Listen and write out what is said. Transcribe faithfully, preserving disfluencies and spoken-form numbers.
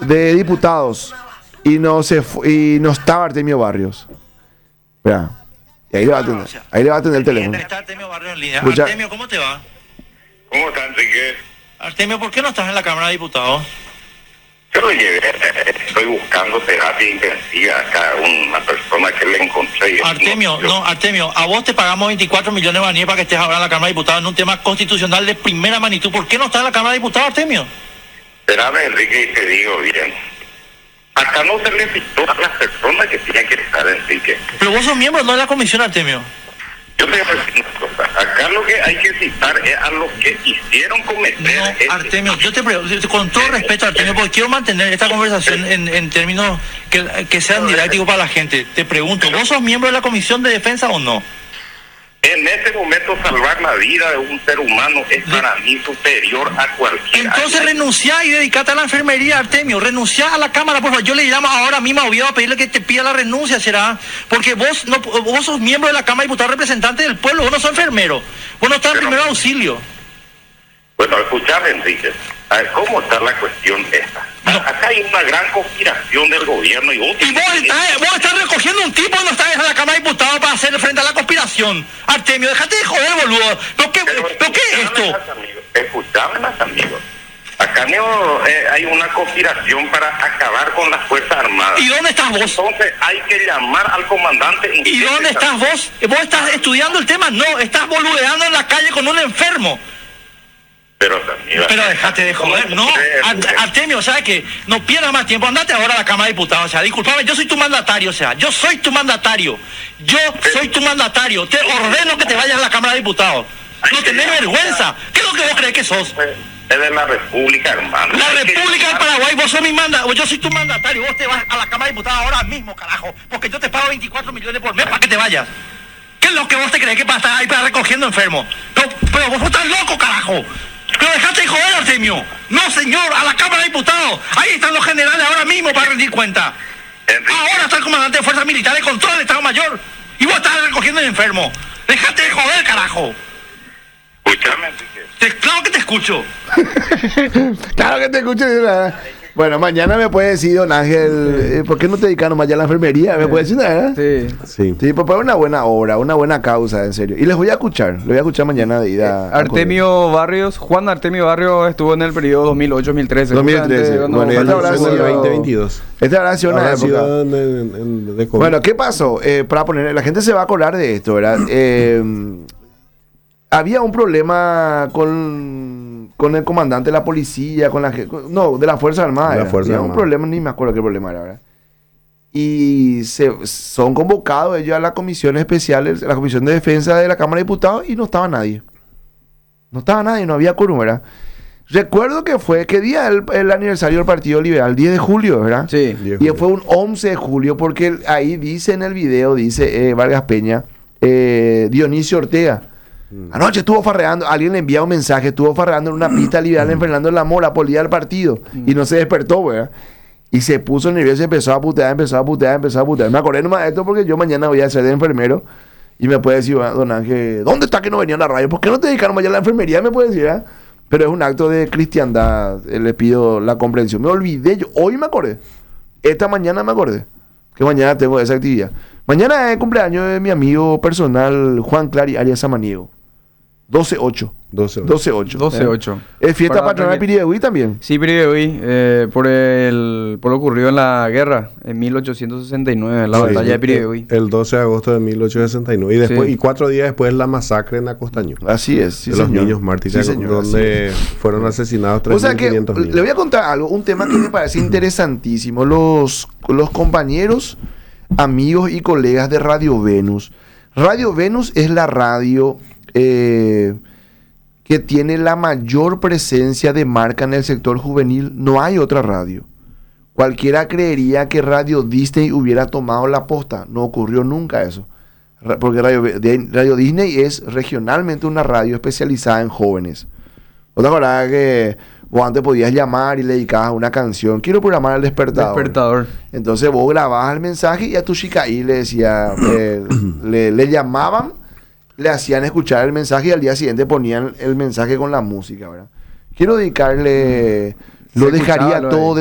de diputados y no se fu- y no estaba Artemio Barrios. Espera. Y ahí le va a atender, ahí le va a atender el teléfono. Está Artemio Barrios en línea. Escucha. Artemio, ¿cómo te va? ¿Cómo está, Enrique? Artemio, ¿por qué no estás en la Cámara de Diputados? Yo lo llevé, eh, estoy buscando terapia intensiva acá, una persona que le encontré. y Artemio, yo- no, Artemio, a vos te pagamos veinticuatro millones de baníes para que estés ahora en la Cámara de Diputados en un tema constitucional de primera magnitud. ¿Por qué no estás en la Cámara de Diputados, Artemio? Espérame, Enrique, y te digo bien. Acá no se le citó a las personas que tienen que estar, Enrique. Pero vos sos miembro no de la comisión, Artemio. Yo te voy a decir una cosa. Acá lo que hay que citar es a los que hicieron cometer... No, ese- Artemio, yo te pregunto, con todo respeto, Artemio, porque quiero mantener esta conversación en, en términos que, que sean didácticos para la gente. Te pregunto, ¿vos sos miembro de la Comisión de Defensa o no? En ese momento salvar la vida de un ser humano es para mí superior a cualquier... Entonces renunciá y dedicate a la enfermería, Artemio. Renunciá a la Cámara, por favor. Yo le llamo ahora mismo a Oviedo a pedirle que te pida la renuncia, será. Porque vos no, vos sos miembro de la Cámara de Diputados, representante del pueblo. Vos no sos enfermero. Vos no estás en Pero- primer auxilio. Bueno, escuchame, Enrique. A ver, ¿cómo está la cuestión esta? No. Acá hay una gran conspiración del gobierno y vos... Y vos estás, vos estás recogiendo un tipo y no estás en la Cámara de Diputados para hacer frente a la conspiración. Artemio, déjate de joder, boludo. ¿Pero qué, Pero ¿pero qué es escuchame, esto? más amigos, escuchame, más amigos. Acá no, eh, hay una conspiración para acabar con las Fuerzas Armadas. ¿Y dónde estás vos? Entonces hay que llamar al comandante... ¿Y dónde estás vos? ¿Vos estás estudiando el tema? No, estás boludeando en la calle con un enfermo. Pero, amiga, Pero déjate de joder, no, Art- Artemio, o sea que no pierdas más tiempo, andate ahora a la Cámara de Diputados, o sea, disculpame, yo soy tu mandatario, o sea, yo soy tu mandatario, yo soy tu mandatario, te ordeno que te vayas a la Cámara de Diputados, no tenés vergüenza, ¿qué es lo que vos crees que sos? Es de la República, hermano. La Hay que República del llamar- Paraguay, vos sos mi manda, yo soy tu mandatario, vos te vas a la Cámara de Diputados ahora mismo, carajo, porque yo te pago veinticuatro millones por mes para que te vayas. ¿Qué es lo que vos te crees que para estar ahí para recogiendo enfermos? Pero, pero vos estás loco, carajo. Pero dejate de joder, Artemio. No, señor, a la Cámara de Diputados. Ahí están los generales ahora mismo para rendir cuenta. Enrique, Ahora está el comandante de Fuerzas Militares con todo el Estado Mayor. Y vos estás recogiendo enfermos. Dejate de joder, carajo. escúchame, Enrique. Te, claro que te escucho. Claro que te escucho. ¿Verdad? Bueno, mañana me puede decir, don Ángel, eh, ¿por qué no te dedicas nomás ya a la enfermería? ¿Me puede decir, verdad? Sí. Sí. Sí, pues para una buena obra, una buena causa, en serio. Y les voy a escuchar, les voy a escuchar mañana de ida. a- Artemio Barrios, Juan Artemio Barrios estuvo en el periodo dos mil ocho dos mil trece. dos mil trece. Justamente, Bueno, cuando- esta habrá en el sido- veinte veintidós. Esta habrá sido una Habrá época. sido en- en- en- de COVID. Bueno, ¿qué pasó? Eh, para poner, la gente se va a acordar de esto, ¿verdad? Eh, había un problema con, con el comandante de la policía, con la ge- con- no, de la Fuerza Armada. De la era. Fuerza Había un Armada. problema, ni me acuerdo qué problema era, ¿verdad? Y se, son convocados ellos a la comisión especial, a la comisión de defensa de la Cámara de Diputados y no estaba nadie. No estaba nadie, no había quórum, ¿verdad? Recuerdo que fue, ¿qué día el, el aniversario del Partido Liberal? diez de julio, ¿verdad? Sí. diez Y julio. fue un once de julio, porque el- ahí dice en el video, dice eh, Vargas Peña, eh, Dionisio Ortega. Anoche estuvo farreando, alguien le envía un mensaje, estuvo farreando en una pista liberal en Fernando de la Mora, por el día del partido, y no se despertó, ¿verdad? Y se puso nervioso y empezó a putear, empezó a putear, empezó a putear. Me acordé nomás de esto porque yo mañana voy a ser de enfermero y me puede decir, "Ah, don Ángel, ¿dónde está que no venía a la radio? ¿Por qué no te dedicaron mañana a la enfermería?" Me puede decir, ¿ah? Pero es un acto de cristiandad, eh, le pido la comprensión. Me olvidé, yo hoy me acordé. Esta mañana me acordé que mañana tengo esa actividad. Mañana es el cumpleaños de mi amigo personal Juan Clary Arias Samaniego. doce ocho. doce. doce ocho. doce ocho. Es fiesta Para patronal de darle- Piriegüí también. Sí, Piriegüí, eh, por, el, por lo ocurrido en la guerra en mil ochocientos sesenta y nueve, la Sí, batalla de Piriegüí. El doce de agosto de mil ochocientos sesenta y nueve. Y, después, Sí. y cuatro días después la masacre en Acostaño. Así es, sí, de los señor. niños mártires, Sí, señor, así donde es. fueron asesinados O sea que tres mil quinientos niños. le voy a contar algo, un tema que me parece interesantísimo. Los, los compañeros, amigos y colegas de Radio Venus. Radio Venus es la radio eh, que tiene la mayor presencia de marca en el sector juvenil. No hay otra radio. Cualquiera creería que Radio Disney hubiera tomado la posta. No ocurrió nunca eso. Ra- Porque Radio, de- Radio Disney es regionalmente una radio especializada en jóvenes. ¿No te acordás que vos antes podías llamar y le dedicabas una canción? Quiero programar al despertador. Despertador. Entonces vos grababas el mensaje y a tu chica ahí le decía, eh, le, le llamaban, le hacían escuchar el mensaje y al día siguiente ponían el mensaje con la música, ¿verdad? Quiero dedicarle, lo Se escuchaba dejaría lo todo de-